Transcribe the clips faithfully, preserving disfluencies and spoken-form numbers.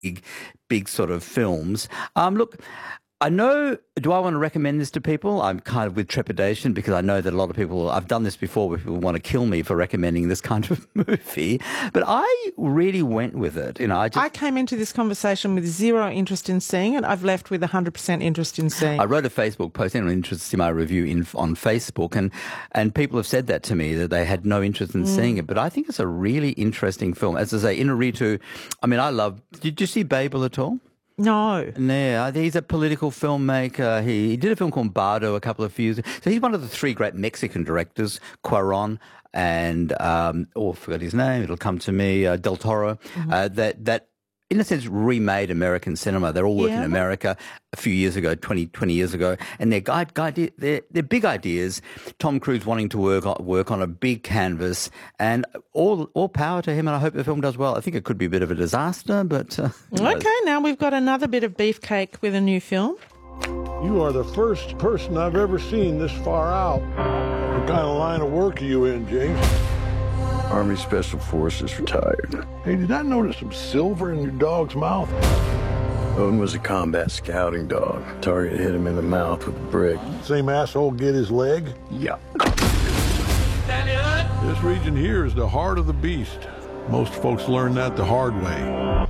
big, big sort of films. Um, look, I know, do I want to recommend this to people? I'm kind of with trepidation because I know that a lot of people, I've done this before where people want to kill me for recommending this kind of movie, but I really went with it. You know, I just... I came into this conversation with zero interest in seeing it. I've left with one hundred percent interest in seeing it. I wrote a Facebook post, anyone interested to see my review in, on Facebook, and, and people have said that to me, that they had no interest in mm. seeing it, but I think it's a really interesting film. As I say, Inarritu, I mean, I love, did you see Babel at all? No. Yeah, he's a political filmmaker. He, he did a film called Bardo a couple of years ago. So he's one of the three great Mexican directors, Cuarón and, um, oh, I forgot his name, it'll come to me, uh, Del Toro, mm-hmm. uh, that, that in a sense remade American cinema. They're all working yeah. in America a few years ago, twenty, twenty years ago, and they're, guide, guide, they're, they're big ideas. Tom Cruise wanting to work on, work on a big canvas, and all all power to him, and I hope the film does well. I think it could be a bit of a disaster, but... Uh, okay, now we've got another bit of beefcake with a new film. You are the first person I've ever seen this far out. What kind of line of work are you in, James? Army Special Forces retired. Hey, did I notice some silver in your dog's mouth? Odin was a combat scouting dog. Target hit him in the mouth with a brick. Same asshole get his leg? Yeah. This region here is the heart of the beast. Most folks learn that the hard way.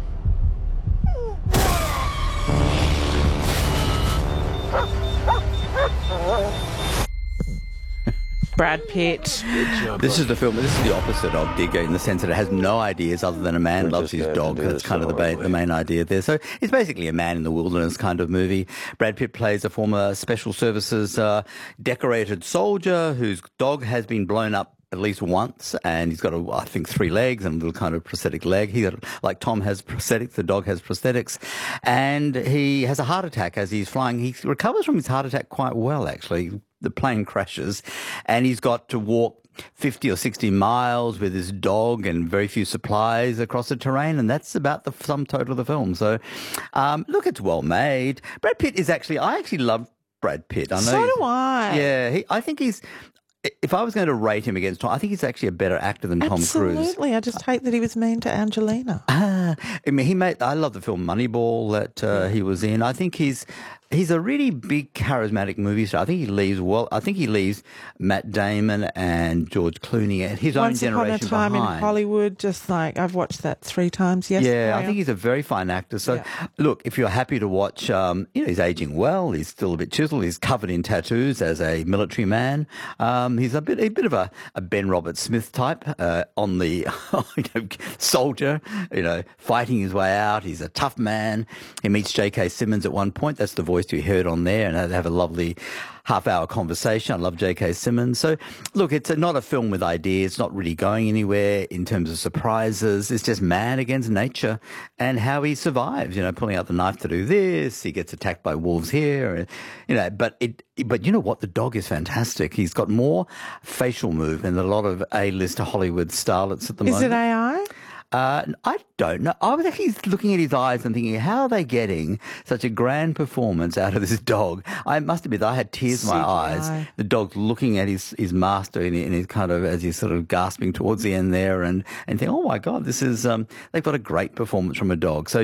Brad Pitt. This is the film, this is the opposite of Digger in the sense that it has no ideas other than a man We're loves his dog. That's kind of the, ba- the main idea there. So it's basically a man in the wilderness kind of movie. Brad Pitt plays a former special services uh, decorated soldier whose dog has been blown up at least once, and he's got, a, I think, three legs and a little kind of prosthetic leg. He got, like Tom has prosthetics, the dog has prosthetics, and he has a heart attack as he's flying. He recovers from his heart attack quite well, actually. The plane crashes, and he's got to walk fifty or sixty miles with his dog and very few supplies across the terrain, and that's about the sum total of the film. So, um, look, it's well made. Brad Pitt is actually, I actually love Brad Pitt. I know so do I. Yeah, he, I think he's... If I was going to rate him against Tom, I think he's actually a better actor than Tom Cruise. Absolutely. I just hate that he was mean to Angelina. Ah, I mean, he made. I love the film Moneyball that uh, he was in. I think he's he's a really big, charismatic movie star. I think he leaves well. I think he leaves Matt Damon and George Clooney and his Once own generation upon a time behind. in Hollywood, just like I've watched that three times. Yes, yeah, I think he's a very fine actor. So, yeah. Look, if you're happy to watch, um, you know, he's aging well. He's still a bit chiseled. He's covered in tattoos as a military man. Um, he's a bit a bit of a, a Ben Robert Smith type uh, on the you know, soldier, you know, fighting his way out. He's a tough man. He meets J K. Simmons at one point. That's the voice you heard on there, and they have a lovely half-hour conversation. I love J K. Simmons. So, look, it's a, not a film with ideas. It's not really going anywhere in terms of surprises. It's just man against nature and how he survives, you know, pulling out the knife to do this. He gets attacked by wolves here, and, you know, but it, but you know what? The dog is fantastic. He's got more facial movement than a lot of A-list Hollywood starlets at the is moment. Is it A I? Uh, I don't know. I was actually looking at his eyes and thinking, how are they getting such a grand performance out of this dog? I must admit, I had tears in my eyes. The dog looking at his, his master in, in his kind of, as he's sort of gasping towards the end there, and, and think, oh my God, this is, um, they've got a great performance from a dog. So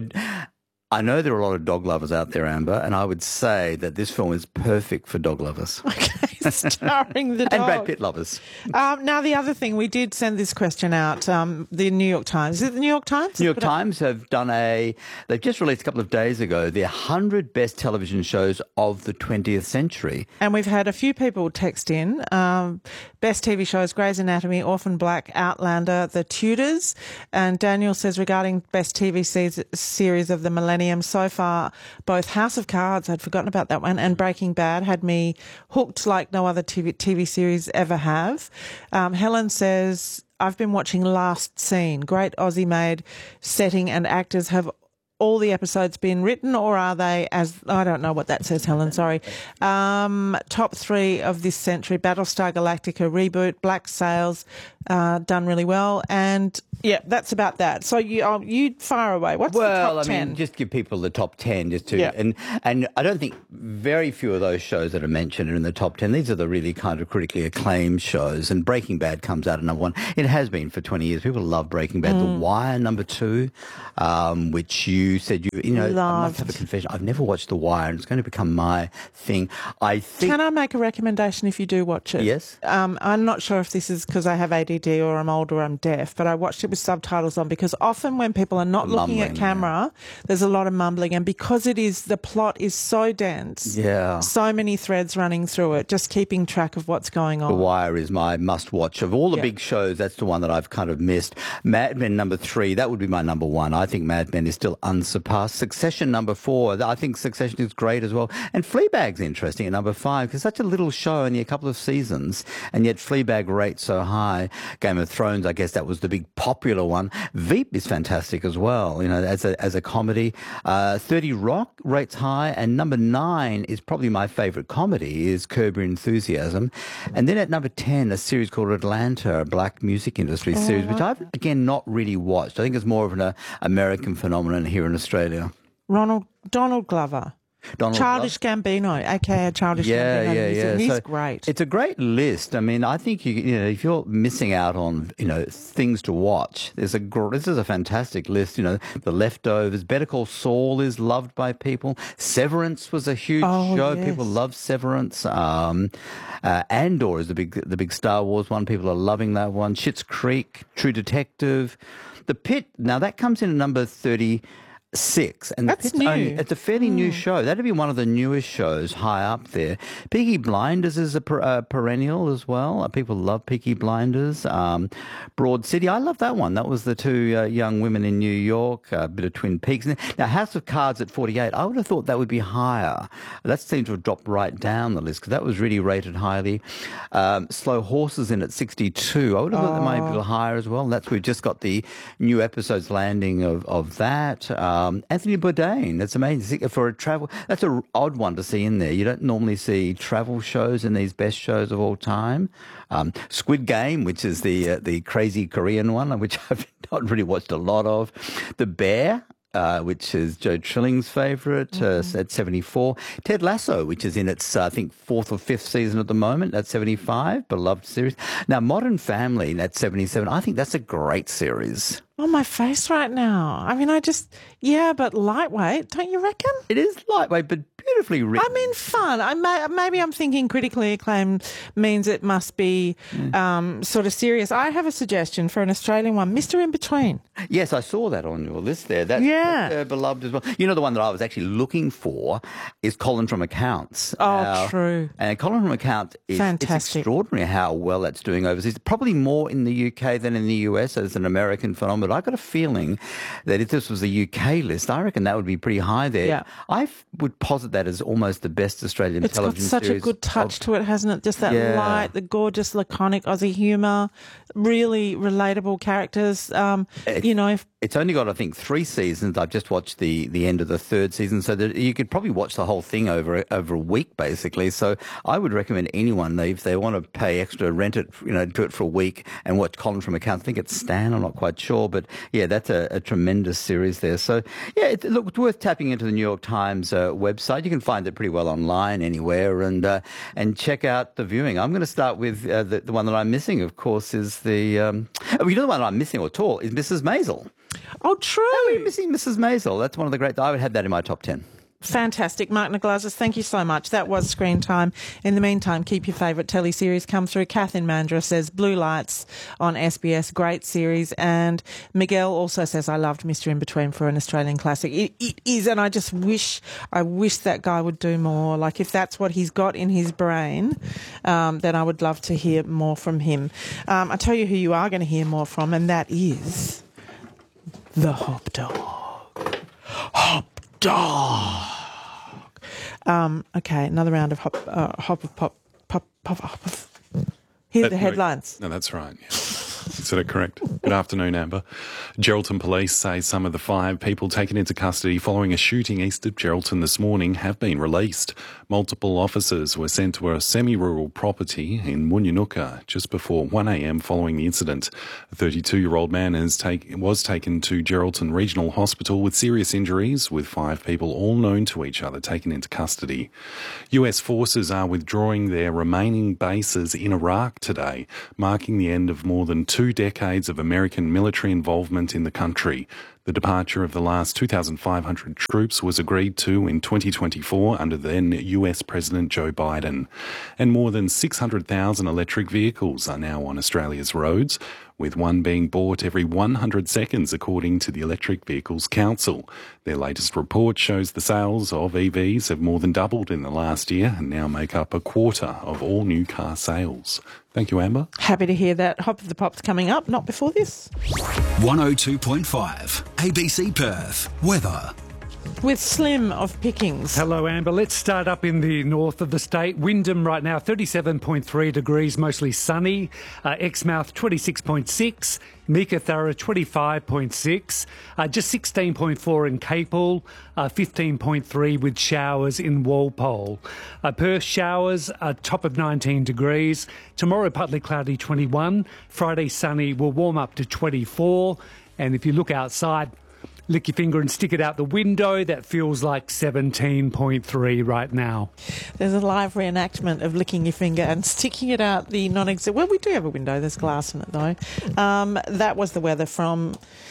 I know there are a lot of dog lovers out there, Amber, and I would say that this film is perfect for dog lovers. Okay, starring the dog. And Brad Pitt lovers. Um, now, the other thing, we did send this question out, um, the New York Times. Is it the New York Times? New York Times have done a, they've just released a couple of days ago, their one hundred best television shows of the twentieth century. And we've had a few people text in. Um, best T V shows, Grey's Anatomy, Orphan Black, Outlander, The Tudors. And Daniel says, regarding best T V se- series of the millennium, so far, both House of Cards, I'd forgotten about that one, and Breaking Bad had me hooked like no other T V, T V series ever have. Um, Helen says, I've been watching Last Scene. Great Aussie-made setting and actors. Have all the episodes been written, or are they, as I don't know what that says, Helen, sorry. Um, top three of this century, Battlestar Galactica reboot, Black Sails, uh, done really well. And Yeah, that's about that. So you oh, you fire away. What's Well, the top I ten? mean, just give people the top ten, just to, Yeah. and and I don't think very few of those shows that are mentioned are in the top ten. These are the really kind of critically acclaimed shows, and Breaking Bad comes out at number one. It has been for twenty years. People love Breaking Bad. Mm. The Wire, number two, um, which you said you, you know, I must have a Loved. confession. I've never watched The Wire, and it's going to become my thing. I think. Can I make a recommendation if you do watch it? Yes. Um, I'm not sure if this is because I have A D D or I'm old or I'm deaf, but I watched it with subtitles on because often when people are not The looking at mumbling, camera, there's a lot of mumbling. And because it is, the plot is so dense, Yeah. so many threads running through it, just keeping track of what's going on. The Wire is my must-watch. Of all the Yeah. big shows, that's the one that I've kind of missed. Mad Men, number three, that would be my number one. I think Mad Men is still unsurpassed. Succession, number four, I think Succession is great as well. And Fleabag's interesting at number five, because such a little show, only a couple of seasons, and yet Fleabag rates so high. Game of Thrones, I guess that was the big popular one. Veep is fantastic as well, you know, as a, as a comedy. Uh, thirty Rock rates high, and number nine is probably my favourite comedy, is Curb Your Enthusiasm. And then at number ten, a series called Atlanta, a black music industry series, which I've, again, not really watched. I think it's more of an uh, American phenomenon here in Australia. Ronald Donald Glover. Donald Childish Gambino, aka Childish Yeah, Gambino. yeah, He's, yeah. he's So great. It's a great list. I mean, I think you, you know, if you're missing out on, you know, things to watch, there's a gr- this is a fantastic list. You know, The Leftovers, Better Call Saul is loved by people. Severance was a huge Oh, show. yes. People love Severance. Um, uh, Andor is the big the big Star Wars one. People are loving that one. Schitt's Creek, True Detective, The Pit. Now that comes in at number thirty. Six, and That's the Pit's only- new. it's a fairly new show. That'd be one of the newest shows high up there. Peaky Blinders is a per, uh, perennial as well. Uh, people love Peaky Blinders. Um, Broad City, I love that one. That was the two uh, young women in New York, a bit of Twin Peaks. Now, House of Cards at forty-eight, I would have thought that would be higher. That seemed to have dropped right down the list because that was really rated highly. Um, Slow Horses in at sixty-two. I would have thought that might be a little higher as well. That's we've just got the new episodes landing of, of that. Um, Anthony Bourdain, that's amazing for a travel. That's an odd one to see in there. You don't normally see travel shows in these best shows of all time. Um, Squid Game, which is the uh, the crazy Korean one, which I've not really watched a lot of. The Bear. Uh, which is Joe Trilling's favourite, mm-hmm. uh, at seventy-four. Ted Lasso, which is in its, uh, I think, fourth or fifth season at the moment, at seventy-five. Beloved series. Now, Modern Family, at seventy-seven. I think that's a great series. On my face right now. I mean, I just, yeah, but lightweight, don't you reckon? It is lightweight, but beautifully written. I mean, fun. I may, maybe I'm thinking critically acclaimed means it must be um, sort of serious. I have a suggestion for an Australian one, Mister In Between. Yes, I saw that on your list there. That, Yeah. that's, uh, beloved as well. You know, the one that I was actually looking for is Colin from Accounts. Oh, Now, true. And Colin from Accounts is it's Fantastic. extraordinary how well that's doing overseas. Probably more in the U K than in the U S as an American phenomenon. I've got a feeling that if this was a U K list, I reckon that would be pretty high there. Yeah. I f- would posit that as almost the best Australian It's got television such a series good touch of- to it, hasn't it? Just that Yeah. light, the gorgeous, laconic Aussie humour, really relatable characters. Um, you know, if, It's only got, I think, three seasons. I've just watched the, the end of the third season, so that you could probably watch the whole thing over over a week, basically. So I would recommend anyone, if they want to pay extra, rent it, you know, do it for a week and watch Colin from Accounts. I think it's Stan, I'm not quite sure, but yeah, that's a, a tremendous series there. So yeah, it, look, it's worth tapping into the New York Times uh, website. You can find it pretty well online anywhere, and uh, and check out the viewing. I'm going to start with uh, the, the one that I'm missing, of course, is the um, oh, you know the one I'm missing at all is Missus Maisel. oh, true. How are we missing Missus Maisel? That's one of the great. I would have that in my top ten. Fantastic. Mark Niglazis, thank you so much. That was Screen Time. In the meantime, keep your favourite teleseries come through. Kath in Mandurah says Blue Lights on S B S, great series. And Miguel also says, I loved Mister In Between for an Australian classic. It, it is, and I just wish, I wish that guy would do more. Like, if that's what he's got in his brain, um, then I would love to hear more from him. Um, I'll tell you who you are going to hear more from, and that is the Hop Dog. Hop Dog. Um, okay, another round of hop, uh, hop of pop, pop, pop, hop of. Here's That- the no, headlines. No, that's right. Yeah. Is that correct? Good afternoon, Amber. Geraldton Police say some of the five people taken into custody following a shooting east of Geraldton this morning have been released. Multiple officers were sent to a semi-rural property in Munyunuka just before one a.m. following the incident. A thirty-two-year-old man is take, was taken to Geraldton Regional Hospital with serious injuries, with five people all known to each other taken into custody. U S forces are withdrawing their remaining bases in Iraq today, marking the end of more than two decades of American military involvement in the country. The departure of the last two thousand five hundred troops was agreed to in twenty twenty-four under then U S President Joe Biden. And more than six hundred thousand electric vehicles are now on Australia's roads, with one being bought every one hundred seconds, according to the Electric Vehicles Council. Their latest report shows the sales of E Vs have more than doubled in the last year and now make up a quarter of all new car sales. Thank you, Amber. Happy to hear that. Hop of the Pops coming up, not before this. one oh two point five A B C Perth. Weather. With Slim of Pickings. Hello, Amber. Let's start up in the north of the state. Wyndham right now, thirty-seven point three degrees, mostly sunny. Uh, Exmouth, twenty-six point six. Meekatharra, twenty-five point six. Uh, just sixteen point four in Capel. Uh, fifteen point three with showers in Walpole. Uh, Perth showers, uh, top of nineteen degrees. Tomorrow, partly cloudy, twenty-one. Friday, sunny, will warm up to twenty-four. And if you look outside, lick your finger and stick it out the window. That feels like seventeen point three right now. There's a live reenactment of licking your finger and sticking it out the non-exit. Well, we do have a window. There's glass in it, though. Um, that was the weather from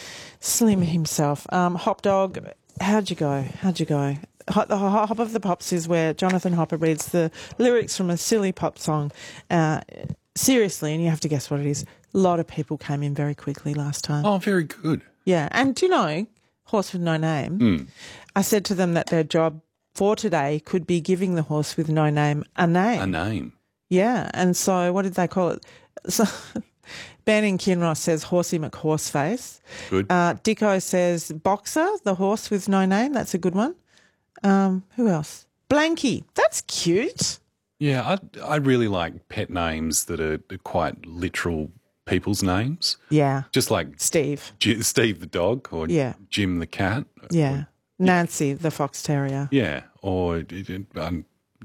Slim himself. Um, Hop Dog, how'd you go? How'd you go? Hop, the Hop of the Pops is where Jonathan Hopper reads the lyrics from a silly pop song. Uh, seriously, and you have to guess what it is. A lot of people came in very quickly last time. Oh, very good. Yeah, and do you know, Horse with No Name, Mm. I said to them that their job for today could be giving the horse with no name a name. A name. Yeah, and so what did they call it? So Ben in Kinross says Horsey McHorseface. Good. Uh, Dicko says Boxer, the horse with no name. That's a good one. Um, who else? Blanky. That's cute. Yeah, I, I really like pet names that are quite literal people's names. Yeah. Just like Steve. G- Steve the dog or Yeah. Jim the cat. Yeah. Nancy, the fox terrier. Yeah. Or um,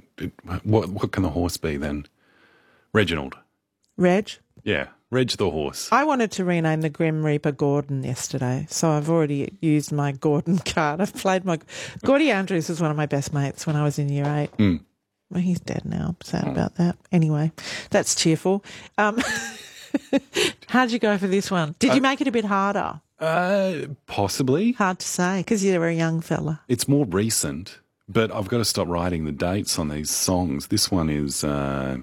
what, what can the horse be then? Reginald. Reg. Yeah. Reg the horse. I wanted to rename the Grim Reaper Gordon yesterday, so I've already used my Gordon card. I've played my... Gordy Andrews was one of my best mates when I was in year eight. Mm. Well, he's dead now. Sad oh. about that. Anyway, that's cheerful. Um, how'd you go for this one? Did you uh, make it a bit harder? Uh, possibly. Hard to say because you're a young fella. It's more recent, but I've got to stop writing the dates on these songs. This one is uh,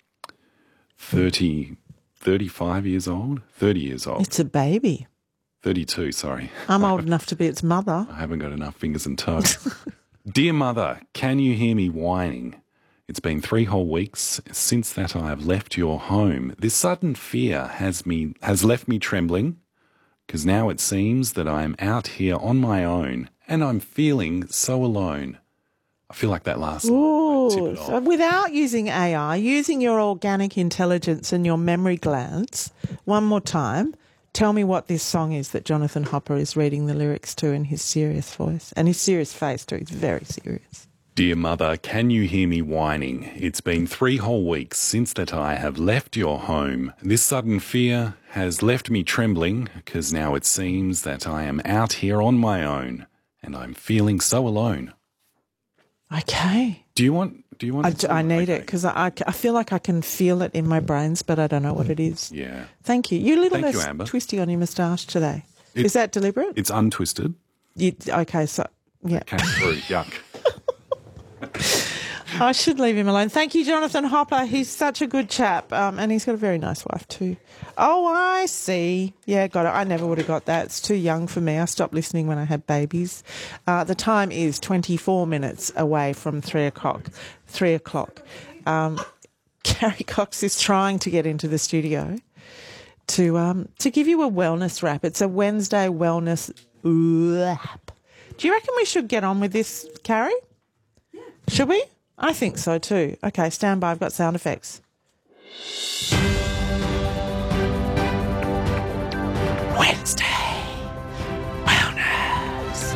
thirty, thirty-five years old, thirty years old. It's a baby. thirty-two, sorry. I'm old enough to be its mother. I haven't got enough fingers and toes. Dear mother, can you hear me whining? It's been three whole weeks since that I have left your home. This sudden fear has me has left me trembling, because now it seems that I am out here on my own and I'm feeling so alone. I feel like that last Ooh, line. So without using A I, using your organic intelligence and your memory glands, one more time, tell me what this song is that Jonathan Hopper is reading the lyrics to in his serious voice and his serious face too. He's very serious. Dear mother, can you hear me whining? It's been three whole weeks since that I have left your home. This sudden fear has left me trembling, because now it seems that I am out here on my own and I'm feeling so alone. Okay. Do you want? Do you want? I, to I need okay. it because I, I feel like I can feel it in my brains, but I don't know what it is. Yeah. Thank you. You're a little Thank less you, Amber. twisty on your moustache today. It, is that deliberate? It's untwisted. You, okay, so yeah. It came through. Yuck. I should leave him alone. Thank you, Jonathan Hopper. He's such a good chap, um, and he's got a very nice wife too. Oh, I see. Yeah, got it. I never would have got that. It's too young for me. I stopped listening when I had babies. Uh, the time is twenty-four minutes away from three o'clock. Three o'clock. Um, Carrie Cox is trying to get into the studio to um, to give you a wellness wrap. It's a Wednesday wellness wrap. Do you reckon we should get on with this, Carrie? Yeah. Should we? I think so too. Okay, stand by. I've got sound effects. Wednesday. Wellness.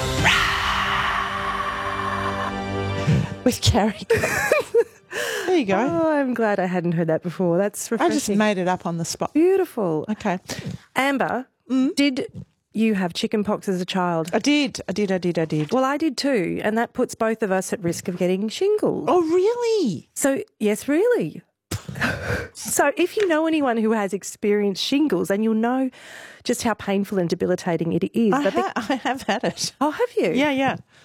With Carrie. There you go. Oh, I'm glad I hadn't heard that before. That's I refreshing. just made it up on the spot. Beautiful. Okay. Amber, did you have chicken pox as a child? I did. I did. I did. I did. Well, I did too, and that puts both of us at risk of getting shingles. Oh, really? So, yes, really. So if you know anyone who has experienced shingles, then you'll know just how painful and debilitating it is. I, But the- ha- I have had it. oh, have you? Yeah, yeah.